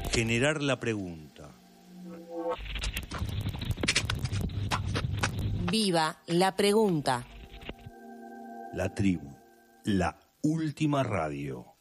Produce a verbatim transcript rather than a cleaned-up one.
Generar la pregunta. Viva la pregunta. La tribu, la última radio.